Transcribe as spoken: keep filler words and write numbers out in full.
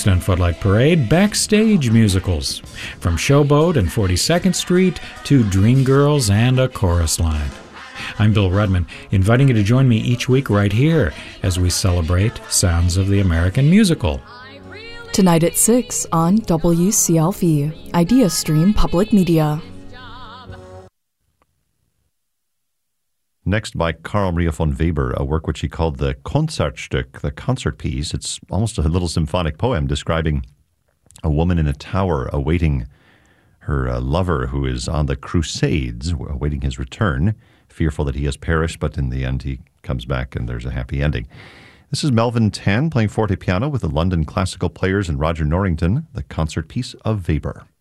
Next on Footlight Parade, backstage musicals. From Showboat and forty-second Street to Dreamgirls and A Chorus Line. I'm Bill Rudman, inviting you to join me each week right here as we celebrate sounds of the American musical. Tonight at six on W C L V, Idea Stream Public Media. Next by Carl Maria von Weber, a work which he called the Konzertstück, the concert piece. It's almost a little symphonic poem describing a woman in a tower awaiting her uh, lover who is on the Crusades, awaiting his return, fearful that he has perished, but in the end he comes back and there's a happy ending. This is Melvin Tan playing forte piano with the London Classical Players and Roger Norrington, the concert piece of Weber.